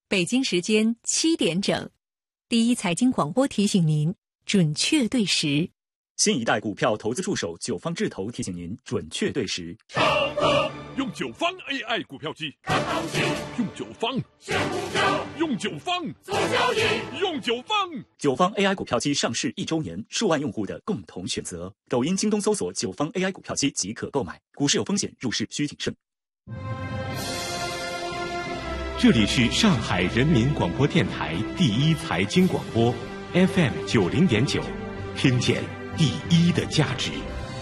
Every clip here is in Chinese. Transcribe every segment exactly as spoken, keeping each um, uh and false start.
北京时间七点整，第一财经广播提醒您准确对时。 新一代股票投资助手九方智投提醒您准确对时。 用九方 A I 股票机看行情，用九方选股票，用九方做交易，用九方。 九方 A I 股票机上市一周年，数万用户的共同选择。抖音、京东搜索九方 A I 股票机即可购买。股市有风险，入市需谨慎。 这里是上海人民广播电台第一财经广播 F M 九零点九，听见第一的价值。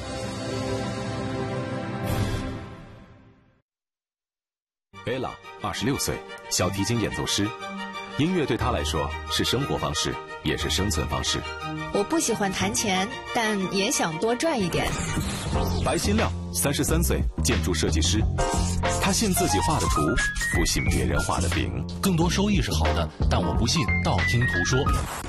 贝拉二十六岁，小提琴演奏师。音乐对他来说是生活方式，也是生存方式。 我不喜欢弹钱，但也想多赚一点。 白新亮三十三岁，建筑设计师。他信自己画的图，不信别人画的饼。 更多收益是好的，但我不信道听途说。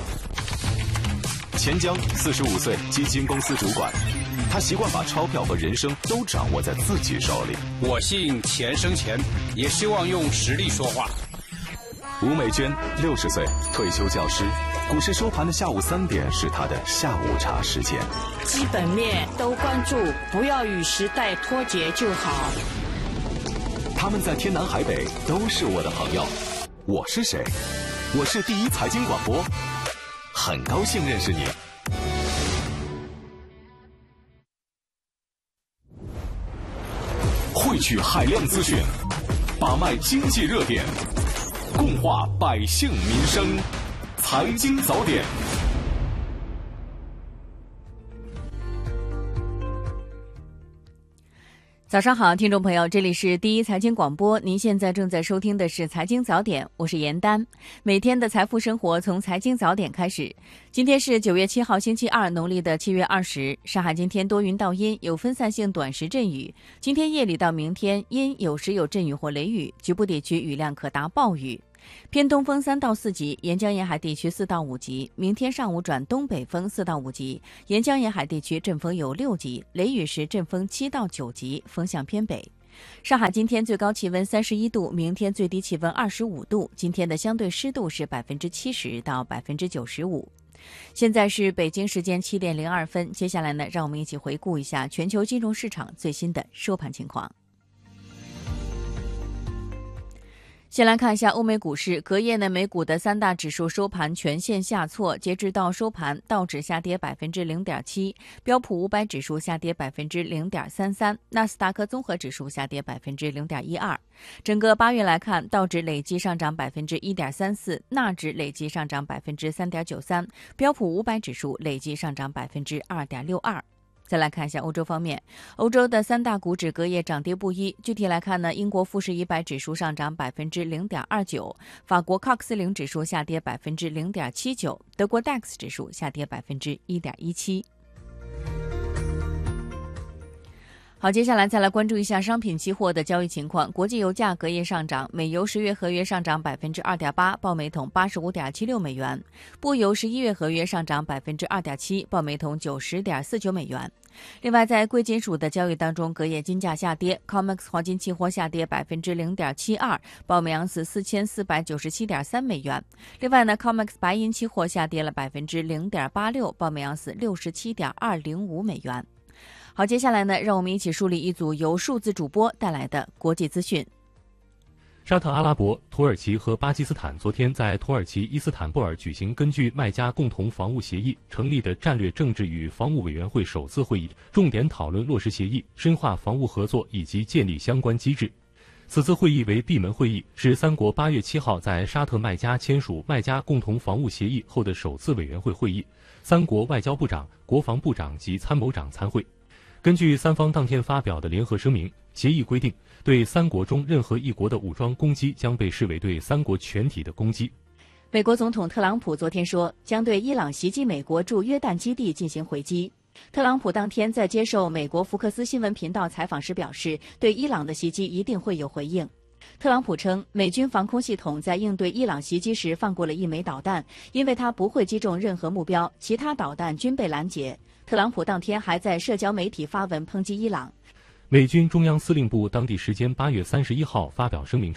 钱江四十五岁，基金公司主管。他习惯把钞票和人生都掌握在自己手里。 我信钱生钱，也希望用实力说话。 吴美娟六十岁，退休教师。股市收盘的下午三点是他的下午茶时间。 基本面都关注，不要与时代脱节就好。 他们在天南海北都是我的朋友。我是谁？我是第一财经广播，很高兴认识你。汇聚海量资讯，把脉经济热点，共话百姓民生。财经早点。 早上好，听众朋友，这里是第一财经广播，您现在正在收听的是财经早点，我是严丹。每天的财富生活从财经早点开始。今天是九月七号星期二，农历的七月二十。上海今天多云到阴，有分散性短时阵雨。今天夜里到明天阴，有时有阵雨或雷雨，局部地区雨量可达暴雨。偏东风三到四级，沿江沿海地区四到五级。明天上午转东北风四到五级，沿江沿海地区阵风有六级，雷雨时阵风七到九级，风向偏北。上海今天最高气温三十一度，明天最低气温二十五度。今天的相对湿度是百分之七十到百分之九十五。现在是北京时间七点零二分，接下来呢，让我们一起回顾一下全球金融市场最新的收盘情况。先来看一下欧美股市，隔夜呢，美股的三大指数收盘全线下挫，截至到收盘，道指下跌百分之零点七，标普五百指数下跌百分之零点三三，纳斯达克综合指数下跌百分之零点一二。整个八月来看，道指累计上涨百分之一点三四，纳指累计上涨百分之三点九三，标普五百指数累计上涨百分之二点六二。再来看一下欧洲方面，欧洲的三大股指隔夜涨跌不一。具体来看呢，英国富时一百指数上涨百分之零点二九，法国 C A C 四零指数下跌百分之零点七九，德国 D A X 指数下跌百分之一点一七。好，接下来再来关注一下商品期货的交易情况。国际油价隔夜上涨，美油十月合约上涨百分之二点八，报每桶八十五点七六美元；布油十一月合约上涨百分之二点七，报每桶九十点四九美元。另外，在贵金属的交易当中，隔夜金价下跌 ，C O M E X 黄金期货下跌百分之零点七二，报每盎司四千四百九十七点三美元。另外呢 ，C O M E X 白银期货下跌了百分之零点八六，报每盎司六十七点二零五美元。好，接下来呢，让我们一起梳理一组由数字主播带来的国际资讯。 沙特阿拉伯、土耳其和巴基斯坦昨天在土耳其伊斯坦布尔举行根据麦加共同防务协议成立的战略政治与防务委员会首次会议，重点讨论落实协议、深化防务合作以及建立相关机制。此次会议为闭门会议，是三国八月七号在沙特麦加签署麦加共同防务协议后的首次委员会会议，三国外交部长、国防部长及参谋长参会。根据三方当天发表的联合声明，协议规定，对三国中任何一国的武装攻击将被视为对三国全体的攻击。 美国总统特朗普昨天说，将对伊朗袭击美国驻约旦基地进行回击。特朗普当天在接受美国福克斯新闻频道采访时表示，对伊朗的袭击一定会有回应。特朗普称，美军防空系统在应对伊朗袭击时放过了一枚导弹，因为它不会击中任何目标，其他导弹均被拦截。特朗普当天还在社交媒体发文抨击伊朗。 美军中央司令部当地时间八月三十一号发表声明称，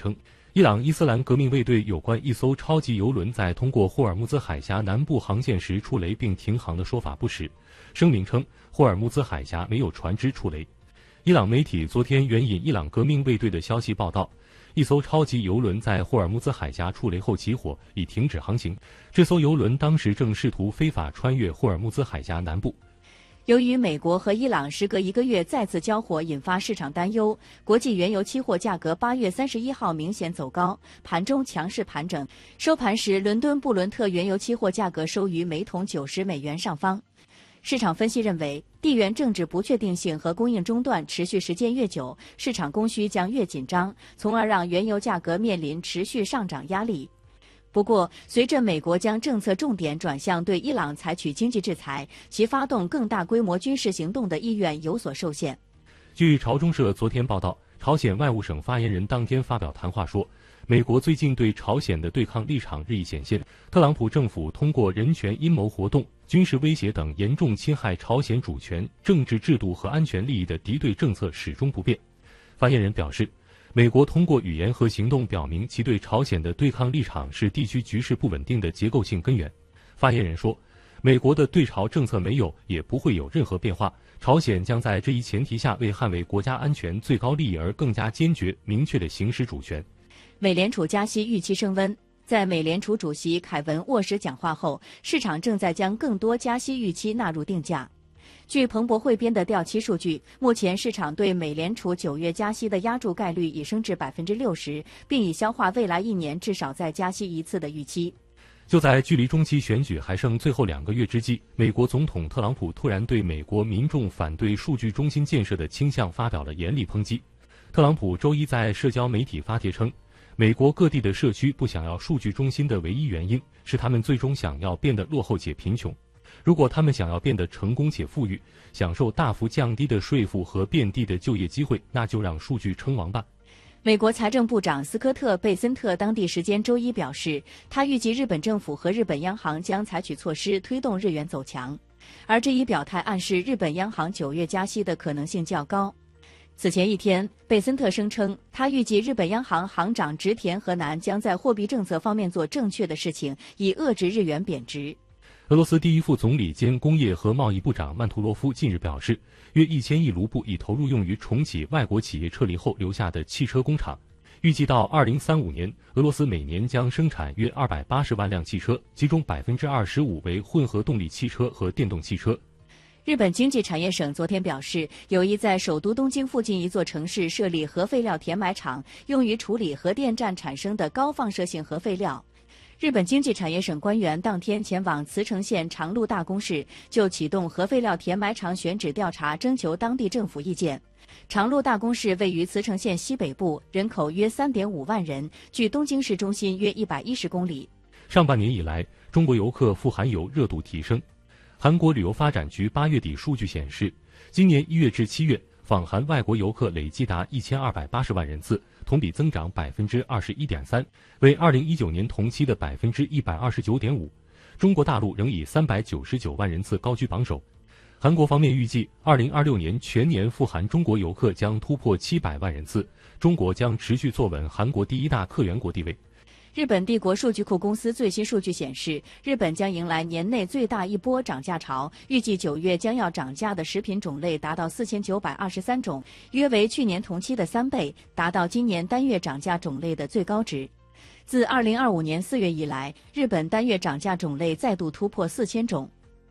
伊朗伊斯兰革命卫队有关一艘超级油轮在通过霍尔木兹海峡南部航线时触雷并停航的说法不实，声明称霍尔木兹海峡没有船只触雷。伊朗媒体昨天援引伊朗革命卫队的消息报道，一艘超级油轮在霍尔木兹海峡触雷后起火，已停止航行。这艘油轮当时正试图非法穿越霍尔木兹海峡南部。 由于美国和伊朗时隔一个月再次交火，引发市场担忧，国际原油期货价格八月三十一号明显走高，盘中强势盘整。收盘时，伦敦布伦特原油期货价格收于每桶九十美元上方。市场分析认为，地缘政治不确定性和供应中断持续时间越久，市场供需将越紧张，从而让原油价格面临持续上涨压力。不过，随着美国将政策重点转向对伊朗采取经济制裁，其发动更大规模军事行动的意愿有所受限。 据朝中社昨天报道，朝鲜外务省发言人当天发表谈话说，美国最近对朝鲜的对抗立场日益显现，特朗普政府通过人权阴谋活动、军事威胁等严重侵害朝鲜主权、政治制度和安全利益的敌对政策始终不变。发言人表示，美国通过语言和行动表明其对朝鲜的对抗立场是地区局势不稳定的结构性根源。发言人说，美国的对朝政策没有也不会有任何变化，朝鲜将在这一前提下为捍卫国家安全最高利益而更加坚决明确地行使主权。 美联储加息预期升温，在美联储主席凯文沃什讲话后，市场正在将更多加息预期纳入定价。据彭博汇编的调期数据，目前市场对美联储九月加息的押注概率已升至百分之六十，并已消化未来一年至少再加息一次的预期。 就在距离中期选举还剩最后两个月之际，美国总统特朗普突然对美国民众反对数据中心建设的倾向发表了严厉抨击。特朗普周一在社交媒体发帖称，美国各地的社区不想要数据中心的唯一原因是他们最终想要变得落后且贫穷。如果他们想要变得成功且富裕，享受大幅降低的税负和遍地的就业机会，那就让数据称王吧。 美国财政部长斯科特·贝森特当地时间周一表示，他预计日本政府和日本央行将采取措施推动日元走强，而这一表态暗示日本央行九月加息的可能性较高。此前一天，贝森特声称，他预计日本央行行长植田和男将在货币政策方面做正确的事情，以遏制日元贬值。 俄罗斯第一副总理兼工业和贸易部长曼图罗夫近日表示，约一千亿卢布已投入用于重启外国企业撤离后留下的汽车工厂。预计到二零三五年，俄罗斯每年将生产约二百八十万辆汽车，其中百分之二十五为混合动力汽车和电动汽车。 日本经济产业省昨天表示，有意在首都东京附近一座城市设立核废料填埋场，用于处理核电站产生的高放射性核废料。日本经济产业省官员当天前往茨城县长鹿大宫市，就启动核废料填埋场选址调查，征求当地政府意见。长鹿大宫市位于茨城县西北部，人口约 三点五万人，距东京市中心约一百一十公里。 上半年以来，中国游客赴韩游热度提升。韩国旅游发展局八月底数据显示，今年一月至七月，访韩外国游客累计达一千二百八十万人次，同比增长百分之二十一点三，为二零一九年同期的百分之一百二十九点五。中国大陆仍以三百九十九万人次高居榜首。韩国方面预计，二零二六年全年赴韩中国游客将突破七百万人次，中国将持续坐稳韩国第一大客源国地位。 日本帝国数据库公司最新数据显示，日本将迎来年内最大一波涨价潮，预计九月将要涨价的食品种类达到四千九百二十三种，约为去年同期的三倍，达到今年单月涨价种类的最高值。自二零二五年四月以来，日本单月涨价种类再度突破四千种。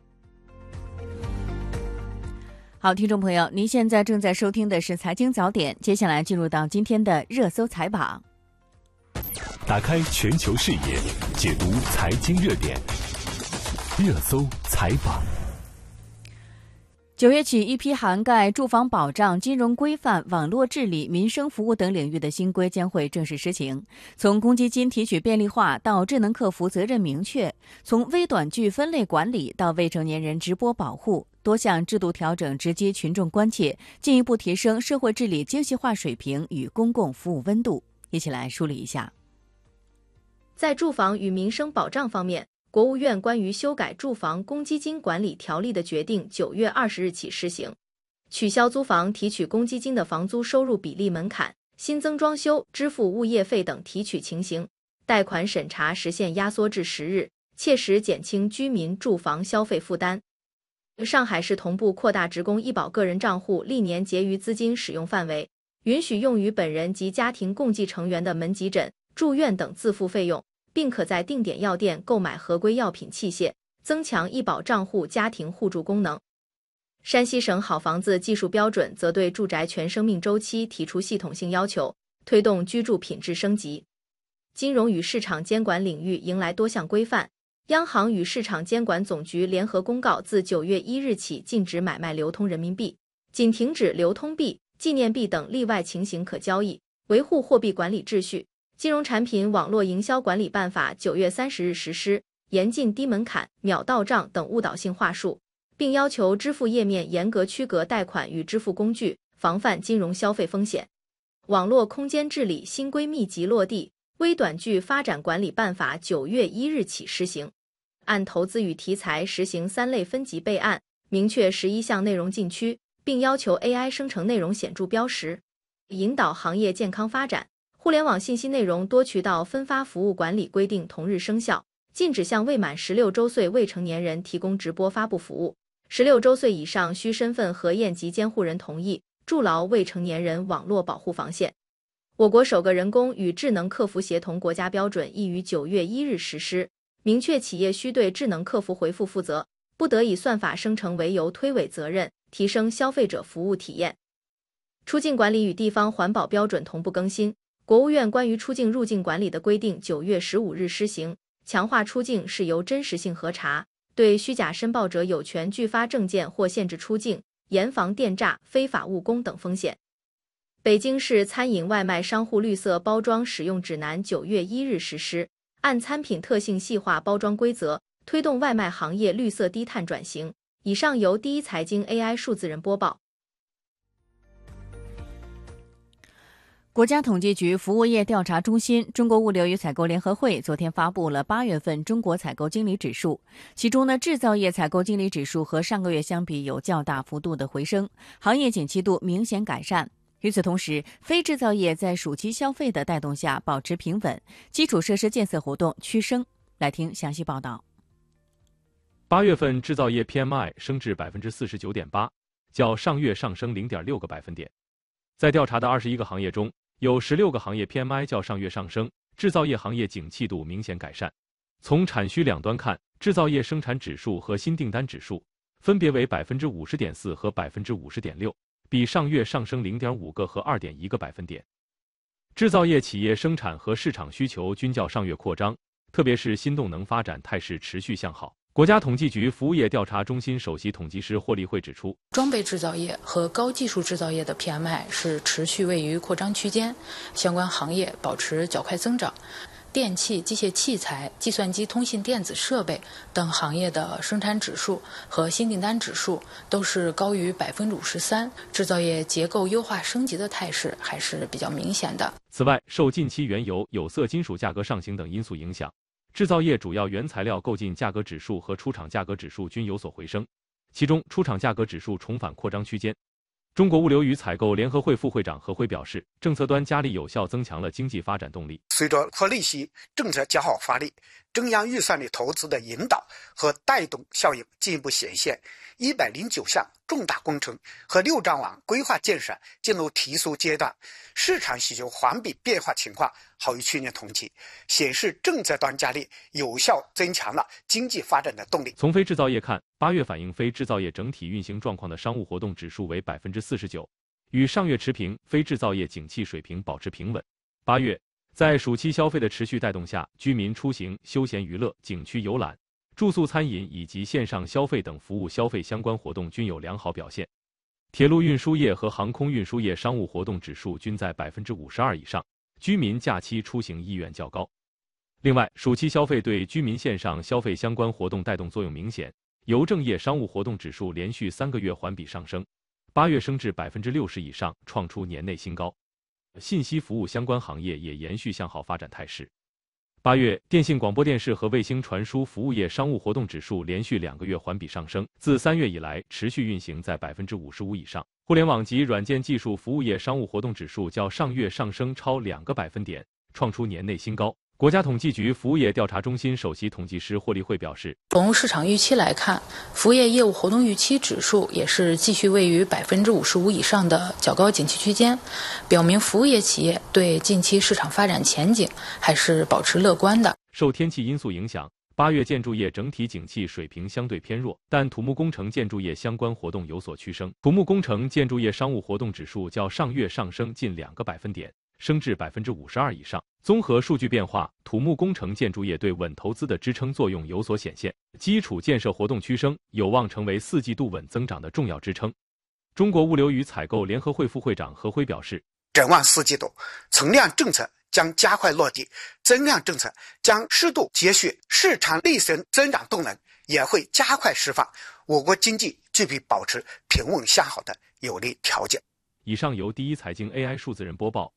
好，听众朋友，您现在正在收听的是财经早点，接下来进入到今天的热搜财榜。 打开全球视野，解读财经热点，热搜财榜。 九月起，一批涵盖住房保障、金融规范、网络治理、民生服务等领域的新规将会正式施行。从公积金提取便利化到智能客服责任明确，从微短剧分类管理到未成年人直播保护，多项制度调整直击群众关切，进一步提升社会治理精细化水平与公共服务温度。一起来梳理一下。 在住房与民生保障方面，国务院关于修改住房公积金管理条例的决定九月二十日起施行，取消租房提取公积金的房租收入比例门槛， 新增装修、支付物业费等提取情形，贷款审查实现压缩至十日，切实减轻居民住房消费负担。上海市同步扩大职工医保个人账户历年结余资金使用范围，允许用于本人及家庭共计成员的门急诊、住院等自付费用，并可在定点药店购买合规药品器械，增强医保账户家庭互助功能。山西省好房子技术标准则对住宅全生命周期提出系统性要求，推动居住品质升级。金融与市场监管领域迎来多项规范，央行与市场监管总局联合公告，自九月一日起禁止买卖流通人民币，仅停止流通币、纪念币等例外情形可交易，维护货币管理秩序。金融产品网络营销管理办法九月三十日实施，严禁低门槛、秒到账等误导性话术，并要求支付页面严格区隔贷款与支付工具，防范金融消费风险。网络空间治理新规密集落地，微短剧发展管理办法九月一日起施行。按投资与题材实行三类分级备案，明确十一项内容禁区，并要求 A I 生成内容显著标识，引导行业健康发展。互联网信息内容多渠道分发服务管理规定同日生效，禁止向未满十六周岁未成年人提供直播发布服务。十六周岁以上需身份核验及监护人同意，筑牢未成年人网络保护防线。我国首个人工与智能客服协同国家标准亦于九月一日实施，明确企业需对智能客服回复负责，不得以算法生成为由推诿责任，提升消费者服务体验。出境管理与地方环保标准同步更新，国务院关于出境入境管理的规定九月十五日施行，强化出境是由真实性核查，对虚假申报者有权拒发证件或限制出境，严防电诈、非法务工等风险。北京市餐饮外卖商户绿色包装使用指南九月一日实施，按餐品特性细化包装规则，推动外卖行业绿色低碳转型。以上由第一财经 A I 数字人播报。 国家统计局服务业调查中心、中国物流与采购联合会昨天发布了八月份中国采购经理指数，其中呢，制造业采购经理指数和上个月相比有较大幅度的回升，行业景气度明显改善。与此同时，非制造业在暑期消费的带动下保持平稳，基础设施建设活动趋升。来听详细报道。 八月份制造业 P M I 升至 百分之四十九点八， 较上月上升 零点六个百分点。在调查的二十一个行业中，有十六个行业 P M I 较上月上升，制造业行业景气度明显改善。从产需两端看，制造业生产指数和新订单指数分别为 百分之五十点四 和 百分之五十点六， 比上月上升 零点五个和 二点一个百分点。制造业企业生产和市场需求均较上月扩张，特别是新动能发展态势持续向好。国家统计局服务业调查中心首席统计师霍立慧指出， 装备制造业和高技术制造业的 P M I 是持续位于扩张区间，相关行业保持较快增长。电气、机械器材、计算机、通信电子设备等行业的生产指数和新订单指数都是高于 百分之五十三， 制造业结构优化升级的态势还是比较明显的。 此外，受近期原油、有色金属价格上行等因素影响，制造业主要原材料购进价格指数和出厂价格指数均有所回升，其中出厂价格指数重返扩张区间。中国物流与采购联合会副会长何辉表示，政策端加力有效增强了经济发展动力。 随着可利息政策较好发力，中央预算的投资的引导和带动效应进一步显现，一百零九项重大工程和六张网规划建设进入提速阶段，市场需求环比变化情况好于去年同期，显示政策端加力有效增强了经济发展的动力。 从非制造业看，八月反映非制造业整体运行状况的商务活动指数为 百分之四十九， 与上月持平，非制造业景气水平保持平稳。八月，在暑期消费的持续带动下，居民出行、休闲娱乐、景区游览、住宿餐饮以及线上消费等服务消费相关活动均有良好表现。铁路运输业和航空运输业商务活动指数均在 百分之五十二 以上，居民假期出行意愿较高。另外，暑期消费对居民线上消费相关活动带动作用明显，邮政业商务活动指数连续三个月环比上升，八月升至 百分之六十 以上，创出年内新高。信息服务相关行业也延续向好发展态势。八月，电信广播电视和卫星传输服务业商务活动指数连续两个月环比上升，自三月以来持续运行在 百分之五十五 以上。 互联网及软件技术服务业商务活动指数较上月上升超两个百分点，创出年内新高。国家统计局服务业调查中心首席统计师霍立慧表示， 从市场预期来看，服务业业务活动预期指数也是继续位于百分之五十五以上的较高景气区间，表明服务业企业对近期市场发展前景还是保持乐观的。 受天气因素影响，八月建筑业整体景气水平相对偏弱，但土木工程建筑业相关活动有所趋升。土木工程建筑业商务活动指数较上月上升近两个百分点，升至百分之五十二以上。综合数据变化，土木工程建筑业对稳投资的支撑作用有所显现，基础建设活动趋升，有望成为四季度稳增长的重要支撑。中国物流与采购联合会副会长何辉表示， 展望四季度，存量政策将加快落地，增量政策将适度接续，市场内生增长动能也会加快释放，我国经济具备保持平稳向好的有利条件。 以上由第一财经 A I 数字人播报。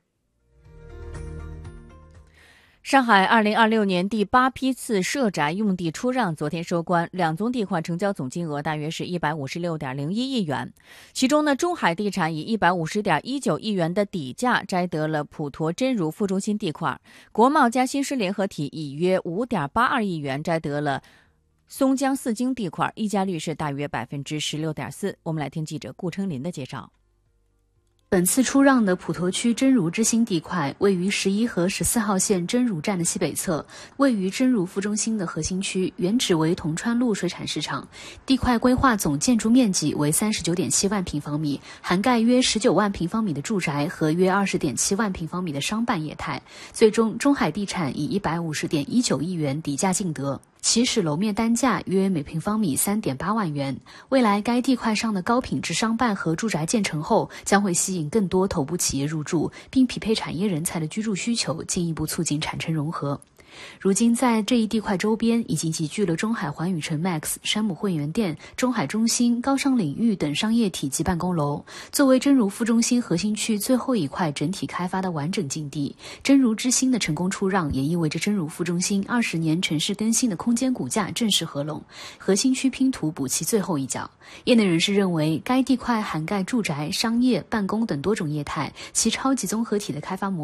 上海二零二六年第八批次社宅用地出让昨天收官，两宗地块成交总金额大约是一百五十六点零一亿元。其中呢，中海地产以一百五十点一九亿元的底价摘得了普陀真如副中心地块，国贸加新诗联合体以约五点八二亿元摘得了松江四京地块，溢价率是大约百分之十六点四。我们来听记者顾称林的介绍。 本次出让的普陀区真如之星地块位于十一和十四号线真如站的西北侧，位于真如副中心的核心区，原址为铜川路水产市场。地块规划总建筑面积为三十九点七万平方米，涵盖约十九万平方米的住宅和约二十点七万平方米的商办业态。最终，中海地产以一百五十点一九亿元底价竞得。起始楼面单价约每平方米 三点八万元。未来该地块上的高品质商办和住宅建成后，将会吸引更多头部企业入驻，并匹配产业人才的居住需求，进一步促进产城融合。如今在这一地块周边已经集聚了中海环宇城 Max、山姆会员店、中海中心、高商领域等商业体及办公楼。作为真如副中心核心区最后一块整体开发的完整境地，真如之星的成功出让，也意味着真如副中心二十年城市更新的空间骨架正式合拢，核心区拼图补其最后一脚。业内人士认为，该地块涵盖住宅、商业、办公等多种业态，其超级综合体的开发模